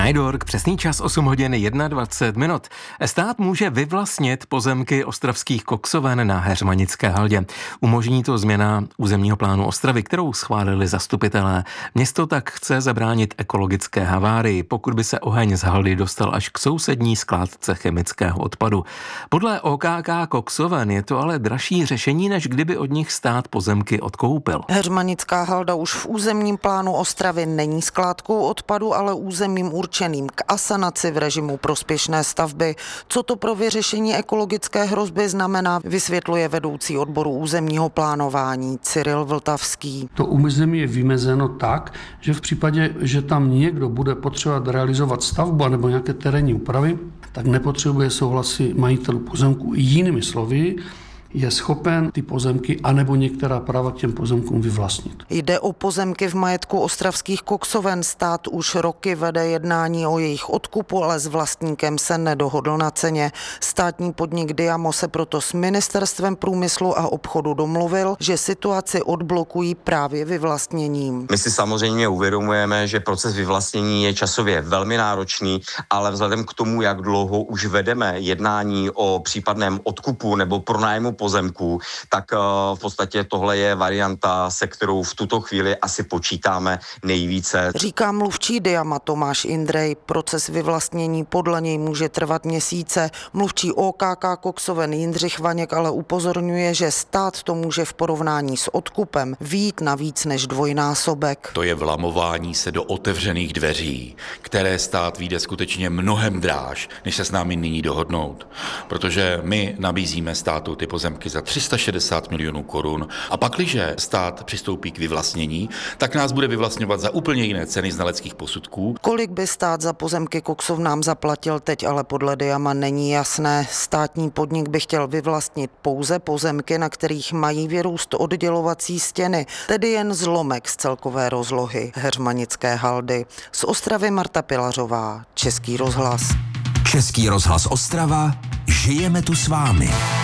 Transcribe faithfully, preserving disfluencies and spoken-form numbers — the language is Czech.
Najdork, přesný čas osm hodin dvacet jedna minut. Stát může vyvlastnit pozemky ostravských koksoven na Heřmanické haldě. Umožní to změna územního plánu Ostravy, kterou schválili zastupitelé. Město tak chce zabránit ekologické havárii, pokud by se oheň z haldy dostal až k sousední skládce chemického odpadu. Podle O K K Koksoven je to ale dražší řešení, než kdyby od nich stát pozemky odkoupil. Heřmanická halda už v územním plánu Ostravy není skládkou odpadu, ale územím určeným k asanaci v režimu prospěšné stavby. Co to pro vyřešení ekologické hrozby znamená, vysvětluje vedoucí odboru územního plánování Cyril Vltavský. To území je vymezeno tak, že v případě, že tam někdo bude potřebovat realizovat stavbu nebo nějaké terénní úpravy, tak nepotřebuje souhlasy majitelů pozemků. Jinými slovy, je schopen ty pozemky anebo některá práva k těm pozemkům vyvlastnit. Jde o pozemky v majetku ostravských koksoven. Stát už roky vede jednání o jejich odkupu, ale s vlastníkem se nedohodl na ceně. Státní podnik Diamo se proto s Ministerstvem průmyslu a obchodu domluvil, že situaci odblokují právě vyvlastněním. My si samozřejmě uvědomujeme, že proces vyvlastnění je časově velmi náročný, ale vzhledem k tomu, jak dlouho už vedeme jednání o případném odkupu nebo pronájmu pozemků, tak v podstatě tohle je varianta, se kterou v tuto chvíli asi počítáme nejvíce. Říká mluvčí Diama Tomáš Indrej. Proces vyvlastnění podle něj může trvat měsíce. Mluvčí O K K Koksoven Jindřich Vaněk ale upozorňuje, že stát to může v porovnání s odkupem vyjít na víc než dvojnásobek. To je vlamování se do otevřených dveří, které stát vyjde skutečně mnohem dráž, než se s námi nyní dohodnout. Protože my nabízíme státu ty pozemky za tři sta šedesát milionů korun a pakliže stát přistoupí k vyvlastnění, tak nás bude vyvlastňovat za úplně jiné ceny znaleckých posudků. Kolik by stát za pozemky koksovnám zaplatil teď, ale podle Diama není jasné. Státní podnik by chtěl vyvlastnit pouze pozemky, na kterých mají vyrůst oddělovací stěny, tedy jen zlomek z celkové rozlohy Heřmanické haldy. Z Ostravy Marta Pilařová, Český rozhlas. Český rozhlas Ostrava, žijeme tu s vámi.